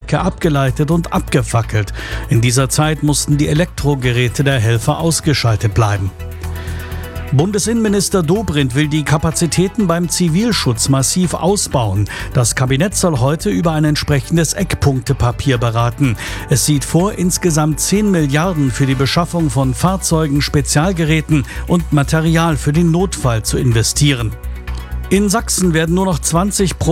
Strecke abgeleitet und abgefackelt. In dieser Zeit mussten die Elektrogeräte der Helfer ausgeschaltet bleiben. Bundesinnenminister Dobrindt will die Kapazitäten beim Zivilschutz massiv ausbauen. Das Kabinett soll heute über ein entsprechendes Eckpunktepapier beraten. Es sieht vor, insgesamt 10 Milliarden für die Beschaffung von Fahrzeugen, Spezialgeräten und Material für den Notfall zu investieren. In Sachsen werden nur noch 20%